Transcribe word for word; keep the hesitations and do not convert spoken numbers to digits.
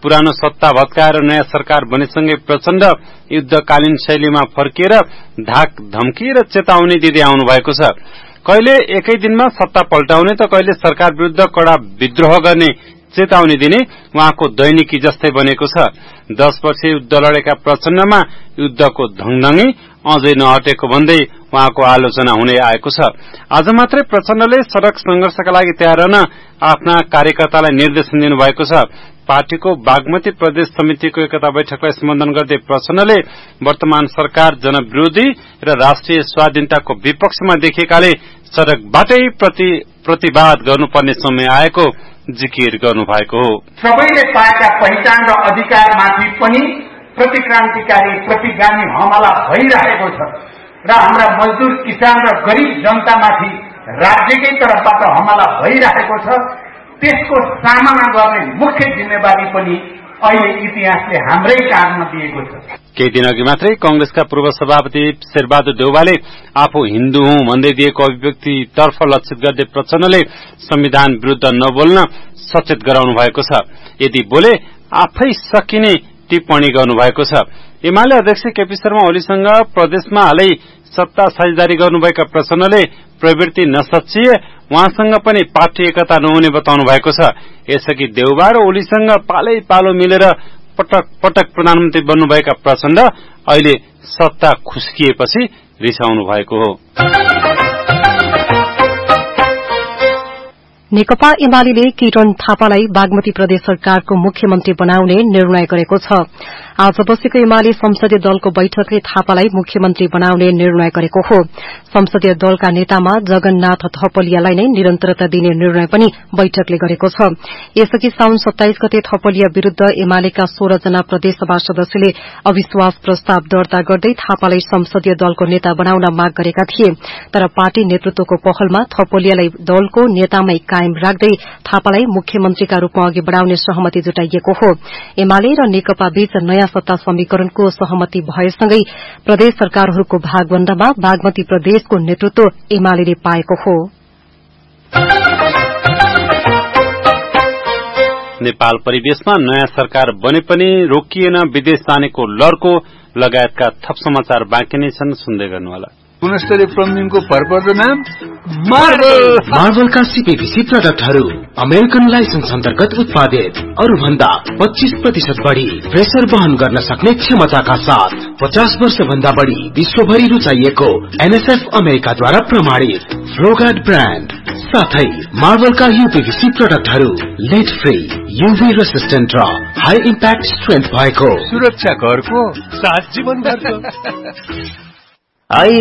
पुरानो सत्ता भत्काएर नयाँ सरकार बनेसँगै प्रचण्ड युद्धकालीन शैलीमा फर्किएर धाक धम्की र चेतावनी दिँदै आउनु भएको छ। कहिले एकै दिनमा सत्ता पल्टाउने त कहिले सरकार विरुद्ध कड़ा विद्रोह गर्ने चेतावनी दिने उहाँको दैनिकी जस्तै बनेको छ। दश वर्ष युद्ध लडेका प्रचण्डमा युद्धको धङधङी अझै नहटेको भन्दै उहाँको आलोचना हुने आएको छ। आज मात्रै प्रचण्डले सड़क संघर्षका लागि तयार रहन आफ्ना कार्यकर्तालाई निर्देशन दिनुभएको छ। पार्टीको बागमती प्रदेश समितिको एकता बैठकलाई सम्बोधन गर्दै प्रचण्डले वर्तमान सरकार जनविरोधी र राष्ट्रिय स्वाधीनताको विपक्षमा देखिएकाले सड़कबाटै प्रति प्रतिवाद गर्नुपर्ने समय आएको जिकिर गर्नु भएको हो। सबैले पाएका पहिचान र अधिकारमाथि पनि प्रतिक्रान्तिकारी प्रतिगामी हमला भइरहेको छ र हाम्रा मजदूर किसान र गरीब जनतामाथि राज्यकै तर्फबाट हमला भइरहेको छ। त्यसको सामना गर्ने मुख्य जिम्मेवारी पनि अहिले इतिहासले हाम्रै काँधमा दिएको छ। केही दिन अघि मात्रै कंग्रेसका पूर्व सभापति शेरबहादुर देउवाले आफू हिन्दू हुँ भन्दै दिएको अभिव्यक्ति तर्फ लक्षित गर्दै प्रचण्डले संविधान विरुद्ध नबोल्न सचेत गराउनु भएको छ। यदि बोले आफै सकिने टिप्पणी गर्नु भएको छ। एमाले अध्यक्ष केपी शर्मा ओलीसँग प्रदेशमा हालै सत्ता साझेदारी गर्नुभएका प्रचण्डले प्रवृत्ति नसच्चिए उहाँसँग पनि पार्टी एकता नहुने बताउनु भएको छ। यसअघि देउबा र ओलीसँग पालै पालो मिलेर पटक पटक प्रधानमन्त्री बन्नुभएका प्रचण्ड अहिले सत्ता खुस्किएपछि रिसाउनु भएको हो। नेकपा एमाले किरण थापालाई बागमती प्रदेश सरकारको मुख्यमन्त्री बनाउने निर्णय गरेको छ। आज बसेको एमाले संसदीय दलको बैठकले थापालाई मुख्यमन्त्री बनाउने निर्णय गरेको हो। संसदीय दलका नेतामा जगन्नाथ थपलियालाई नै निरन्तरता दिने निर्णय पनि बैठकले गरेको छ। यसअघि साउन सत्ताइस गते थपलिया विरूद्ध एमालेका सोह्र जना प्रदेशसभा सदस्यले अविश्वास प्रस्ताव दर्ता गर्दै थापालाई संसदीय दलको नेता बनाउन माग गरेका थिए। तर पार्टी नेतृत्वको पहलमा थपलियालाई दलको नेतामै कायम राख्दै थापालाई मुख्यमन्त्रीका रूपमा अघि बढ़ाउने सहमति जुटाइएको हो। एमाले र नेकपा बीच नयाँ सत्ता समीकरणको सहमति भएसँगै प्रदेश सरकारहरूको भागवण्डामा बागमती प्रदेशको नेतृत्व एमाले पाएको हो। नेपाल परिवेशमा नयाँ सरकार बने पनि रोकिएन विदेश जानेको लड्को लगायतका थप समाचार बाँकी नै छन्, सुन्दै गर्नुहोला। गुणस्तरीय प्लम्बिङको भरपर्दो नाम मार्बल। मार्बलका सीपीभीसी प्रोडक्टहरू अमेरिकन लाइसेन्स अन्तर्गत उत्पादित, अरू भन्दा पच्चीस प्रतिशत बढ़ी प्रेसर वहन गर्न सक्ने क्षमताका साथ पचास वर्ष भन्दा बढ़ी विश्वभरि रुचाइएको एनएसएफ अमेरिकाद्वारा प्रमाणित फ्लोगार्ड ब्रान्ड साथै मार्बलका यूपीभीसी प्रोडक्टहरू लेड फ्री, यूभी रेसिस्टेन्ट र हाई इम्प्याक्ट स्ट्रेन्थ भएको सुरक्षा घरको सात जीवन भरको। आई